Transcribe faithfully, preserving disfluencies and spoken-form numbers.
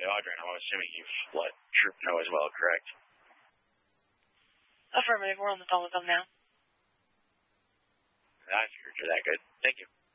Audrey, and I'm assuming you've let Troop know as well, correct? Affirmative. We're on the phone with them now. I figured you're that good. Thank you.